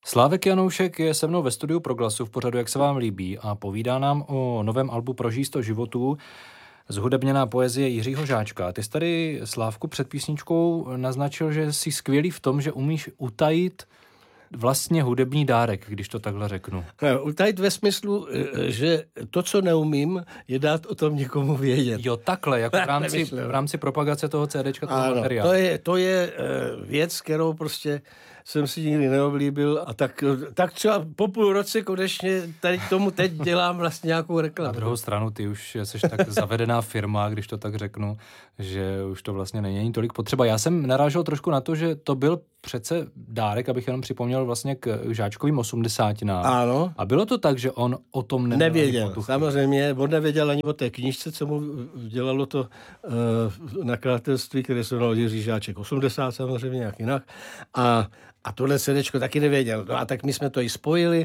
Slávek Janoušek je se mnou ve studiu Proglasu v pořadu Jak se vám líbí a povídá nám o novém albu Prožij 100 životů, zhudebněná poezie Jiřího Žáčka. Ty jsi tady, Slávku, před písničkou naznačil, že jsi skvělý v tom, že umíš utajit vlastně hudební dárek, když to takhle řeknu. Utajit ve smyslu, že to, co neumím, je dát o tom někomu vědět. Jo, takhle, jako v rámci propagace toho CDčka, toho materiálu. To je věc, kterou prostě jsem si nikdy neoblíbil a tak třeba po půl roce konečně tady tomu teď dělám vlastně nějakou reklamu. Na druhou stranu, ty už jsi tak zavedená firma, když to tak řeknu, že už to vlastně není tolik potřeba. Já jsem narážel trošku na to, že to byl přece dárek, abych jenom připomněl vlastně k Žáčkovým 80. Ano. A bylo to tak, že on o tom nevěděl. Samozřejmě, on nevěděl ani o té knížce, co mu dělalo to nakladatelství, které se jmenovalo Jiří Žáček 80, samozřejmě nějak jinak. A tohle CDčko taky nevěděl. No a tak my jsme to i spojili.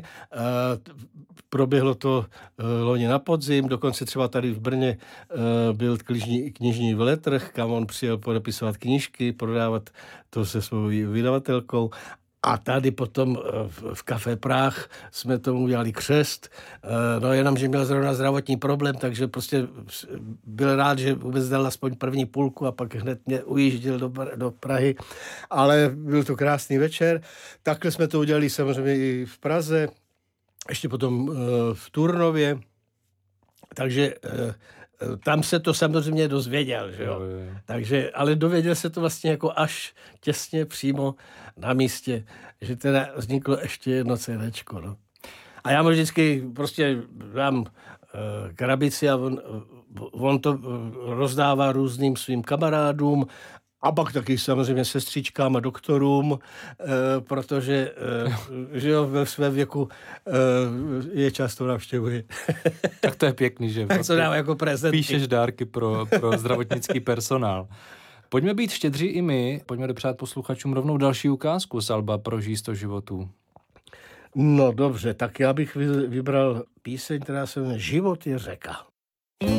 Proběhlo to loni na podzim, dokonce třeba tady v Brně byl knižní veletrh, kam on přijel podepisovat knížky, prodávat to se svou vydavatelkou. A tady potom v Café Práh jsme tomu udělali křest. No jenom, že měl zrovna zdravotní problém, takže prostě byl rád, že vůbec dal aspoň první půlku a pak hned mě ujížděl do Prahy. Ale byl to krásný večer. Takhle jsme to udělali samozřejmě i v Praze, ještě potom v Turnově. Takže tam se to samozřejmě dozvěděl, že jo. Takže, ale dověděl se to vlastně jako až těsně přímo na místě, že teda vzniklo ještě jedno CDčko, no. A já mu vždycky prostě dám krabici a on to rozdává různým svým kamarádům a pak taky samozřejmě sestřičkám a doktorům, protože že jo, ve svém věku je často navštěvuje. Tak to je pěkný, že? Tak to dám jako prezentky. Píšeš dárky pro zdravotnický personál. Pojďme být štědří i my, pojďme dopřát posluchačům rovnou další ukázku z alba Prožij 100 životů. No dobře, tak já bych vybral píseň, která se jmenuje Život je řeka.